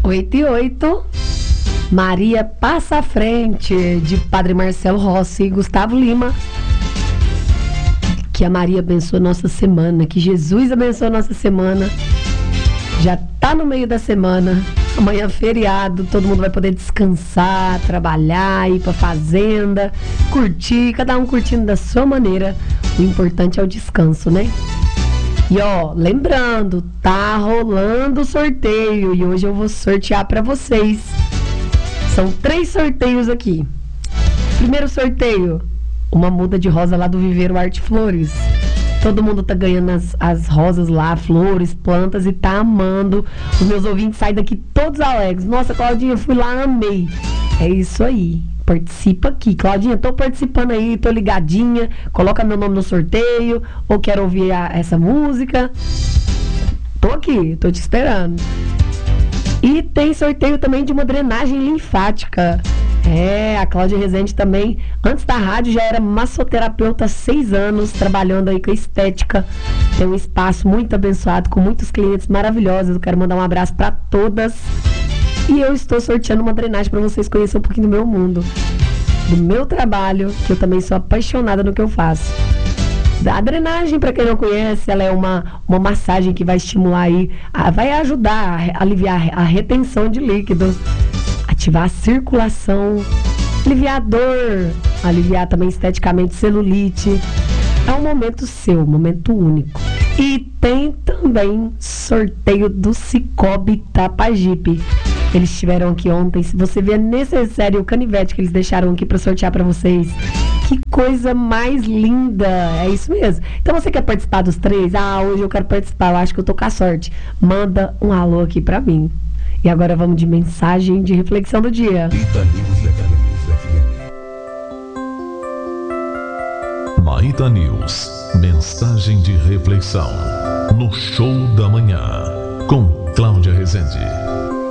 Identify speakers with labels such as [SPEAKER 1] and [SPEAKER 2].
[SPEAKER 1] 8:08. Maria Passa à Frente, de Padre Marcelo Rossi e Gustavo Lima. Que a Maria abençoe a nossa semana, que Jesus abençoe a nossa semana. Já tá no meio da semana, amanhã é feriado, todo mundo vai poder descansar, trabalhar, ir pra fazenda, curtir, cada um curtindo da sua maneira. O importante é o descanso, né? E ó, lembrando, tá rolando o sorteio e hoje eu vou sortear pra vocês. São 3 sorteios aqui. Primeiro sorteio, uma muda de rosa lá do Viveiro Arte Flores. Todo mundo tá ganhando as rosas lá, flores, plantas e tá amando. Os meus ouvintes saem daqui todos alegres. Nossa, Claudinha, fui lá, amei. É isso aí. Participa aqui. Claudinha, tô participando aí, tô ligadinha. Coloca meu nome no sorteio. Ou quero ouvir essa música. Tô aqui, tô te esperando. E tem sorteio também de uma drenagem linfática. A Cláudia Rezende também, antes da rádio, já era massoterapeuta há 6 anos, trabalhando aí com estética. Tem um espaço muito abençoado, com muitos clientes maravilhosos. Eu quero mandar um abraço para todas. E eu estou sorteando uma drenagem para vocês conhecerem um pouquinho do meu mundo, do meu trabalho, que eu também sou apaixonada no que eu faço. A drenagem, para quem não conhece, ela é uma massagem que vai estimular aí, vai ajudar a aliviar a retenção de líquidos, ativar a circulação, aliviar a dor, aliviar também esteticamente celulite. É um momento seu, um momento único. E tem também sorteio do Cicobi Tapajipe. Eles estiveram aqui ontem. Se você ver a necessário o canivete que eles deixaram aqui para sortear para vocês. Que coisa mais linda. É isso mesmo. Então você quer participar dos 3? Hoje eu quero participar. Eu acho que eu tô com a sorte. Manda um alô aqui para mim. E agora vamos de mensagem de reflexão do dia.
[SPEAKER 2] Maíta News. Mensagem de reflexão. No Show da Manhã. Com Cláudia Rezende.